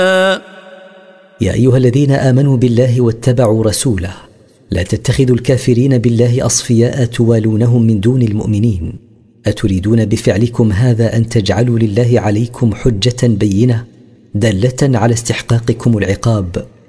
يا أيها الذين آمنوا بالله واتبعوا رسوله لا تتخذوا الكافرين بالله أصفياء توالونهم من دون المؤمنين، أتريدون بفعلكم هذا أن تجعلوا لله عليكم حجة بينة دالة على استحقاقكم العقاب؟